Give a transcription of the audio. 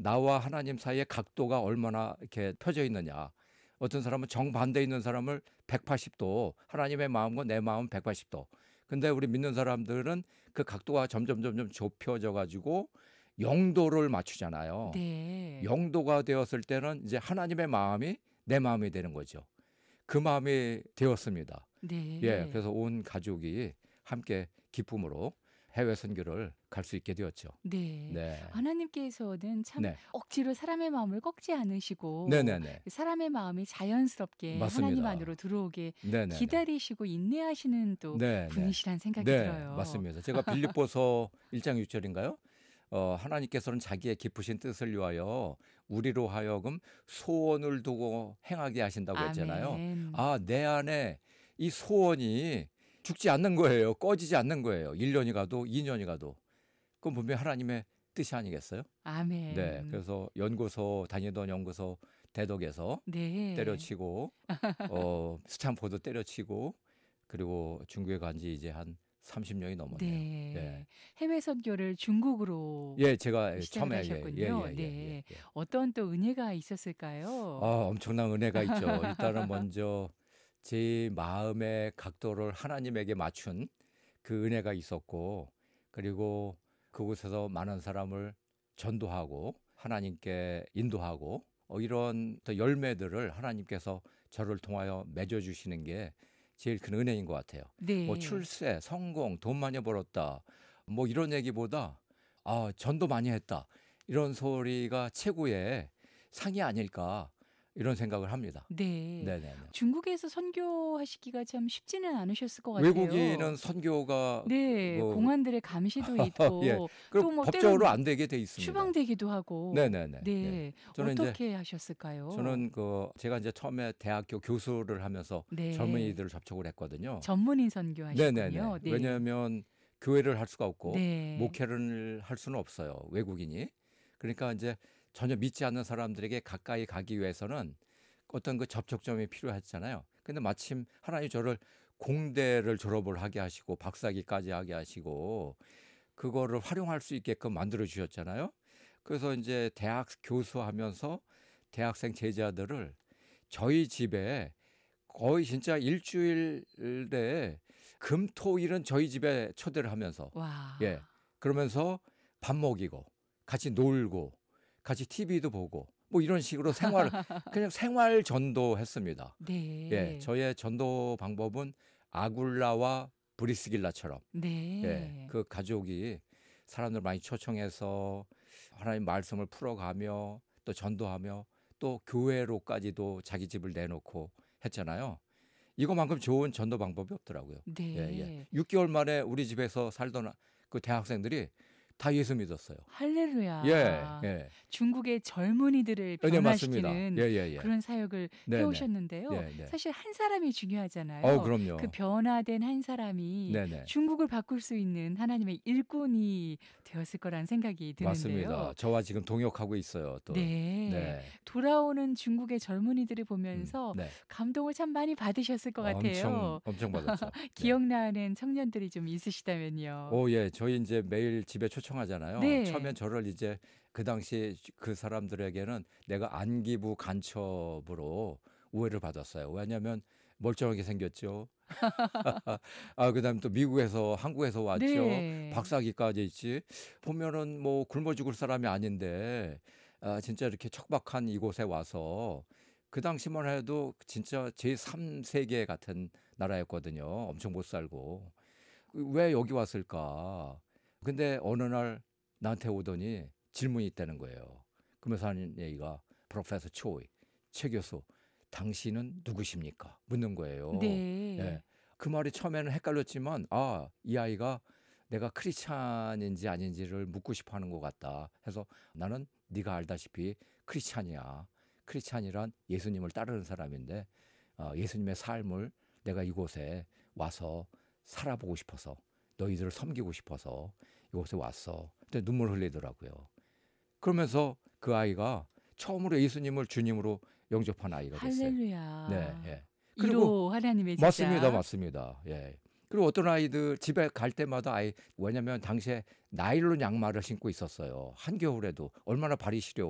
나와 하나님 사이의 각도가 얼마나 이렇게 펴져 있느냐. 어떤 사람은 정반대에 있는 사람을 180도, 하나님의 마음과 내 마음은 180도. 근데 우리 믿는 사람들은 그 각도가 점점 좁혀져 가지고 영도를 맞추잖아요. 네. 영도가 되었을 때는 이제 하나님의 마음이 내 마음이 되는 거죠. 그 마음이 되었습니다. 예, 네. 그래서 온 가족이 함께 기쁨으로 해외 선교를 갈 수 있게 되었죠. 네. 네, 하나님께서는 참 네, 억지로 사람의 마음을 꺾지 네, 않으시고 네, 네, 사람의 마음이 자연스럽게 하나님 안으로 맞습니다. 들어오게 네, 네, 네, 기다리시고 인내하시는 또 네, 네, 분이시란 생각이 네, 들어요. 맞습니다. 제가 빌립보서 1장 6절인가요? 하나님께서는 자기의 기쁘신 뜻을 위하여 우리로 하여금 소원을 두고 행하게 하신다고 했잖아요. 아멘. 아, 내 안에 이 소원이 죽지 않는 거예요. 꺼지지 않는 거예요. 1년이 가도 2년이 가도. 그건 분명히 하나님의 뜻이 아니겠어요? 네. 아멘. 그래서 연구소 다니던 연구소 대덕에서 네. 때려치고 스탠포드 때려치고 그리고 중국에 간 지 이제 한 30년이 넘었네요. 예. 네. 해외 선교를 중국으로 예, 제가 시작을 처음에 하셨군요. 네. 예. 어떤 또 은혜가 있었을까요? 엄청난 은혜가 있죠. 일단은 먼저 제 마음의 각도를 하나님에게 맞춘 그 은혜가 있었고, 그리고 그곳에서 많은 사람을 전도하고 하나님께 인도하고 이런 또 열매들을 하나님께서 저를 통하여 맺어주시는 게 제일 큰 은혜인 것 같아요. 뭐 네. 출세, 성공, 돈 많이 벌었다, 뭐 이런 얘기보다 전도 많이 했다, 이런 소리가 최고의 상이 아닐까 이런 생각을 합니다. 네. 네네네. 중국에서 선교하시기가 참 쉽지는 않으셨을 것 같아요. 외국인은 선교가 네. 뭐 공안들의 감시도 예, 있고 그 또 뭐 법적으로 때론 안 되게 돼 있습니다. 추방되기도 하고. 네네네. 예. 네. 저는 이제 어떻게 하셨을까요? 저는 제가 이제 처음에 대학교 교수를 하면서 네. 젊은이들을 접촉을 했거든요. 전문인 네네네. 선교하셨군요. 네. 왜냐하면 교회를 할 수가 없고 네. 목회를 할 수는 없어요. 외국인이. 그러니까 이제 전혀 믿지 않는 사람들에게 가까이 가기 위해서는 어떤 그 접촉점이 필요했잖아요. 근데 마침 하나님 저를 공대를 졸업을 하게 하시고 박사학위까지 하게 하시고 그거를 활용할 수 있게끔 만들어 주셨잖아요. 그래서 이제 대학 교수하면서 대학생 제자들을 저희 집에 거의 진짜 일주일에 금토일은 저희 집에 초대를 하면서 예, 와. 그러면서 밥 먹이고 같이 놀고 같이 TV도 보고 뭐 이런 식으로 그냥 생활 전도했습니다. 예, 네. 저의 전도 방법은 아굴라와 브리스길라처럼 예, 네. 그 가족이 사람들 많이 초청해서 하나님 말씀을 풀어가며 또 전도하며 또 교회로까지도 자기 집을 내놓고 했잖아요. 이거만큼 좋은 전도 방법이 없더라고요. 예, 예. 네. 6개월 만에 우리 집에서 살던 그 대학생들이 다 예수 믿었어요. 예, 할렐루야. 예. 중국의 젊은이들을 네, 맞습니다. 예, 변화시키는 예, 예. 그런 사역을 해 네네. 오셨는데요. 네, 네. 사실 한 사람이 중요하잖아요. 그 그럼요. 변화된 한 사람이 네네. 중국을 바꿀 수 있는 하나님의 일꾼이 되었을 거라는 생각이 맞습니다. 드는데요. 저와 지금 동역하고 있어요. 또. 네. 네. 돌아오는 중국의 젊은이들을 보면서 네. 감동을 참 많이 받으셨을 것 같아요. 엄청 받았죠. 네. 기억나는 청년들이 좀 있으시다면요. 예. 저희 이제 매일 집에 초청하잖아요. 처음엔 네. 저를 이제 그 당시 그 사람들에게는 내가 안기부 간첩으로 오해를 받았어요. 왜냐하면 멀쩡하게 생겼죠. 그다음에 또 미국에서 한국에서 왔죠. 네. 박사학위까지 있지. 보면은 뭐 굶어 죽을 사람이 아닌데 진짜 이렇게 척박한 이곳에 와서 그 당시만 해도 진짜 제3세계 같은 나라였거든요. 엄청 못 살고. 왜 여기 왔을까? 근데 어느 날 나한테 오더니 질문이 있다는 거예요. 그러면서 하는 얘기가 프로페서 초이, 최 교수, 당신은 누구십니까? 묻는 거예요. 예. 네. 그 말이 처음에는 헷갈렸지만 이 아이가 내가 크리스찬인지 아닌지를 묻고 싶어 하는 것 같다 해서 나는 네가 알다시피 크리스찬이야. 크리스찬이란 예수님을 따르는 사람인데 예수님의 삶을 내가 이곳에 와서 살아보고 싶어서 너희들을 섬기고 싶어서 이곳에 왔어. 근데 눈물 흘리더라고요. 그러면서 그 아이가 처음으로 예수님을 주님으로 영접한 아이가 됐어요. 네, 할렐루야. 예. 그리고 1호 하나님의 맞습니다, 제자. 맞습니다. 예. 그리고 어떤 아이들 집에 갈 때마다 왜냐면 당시에 나일론 양말을 신고 있었어요. 한겨울에도 얼마나 발이 시려.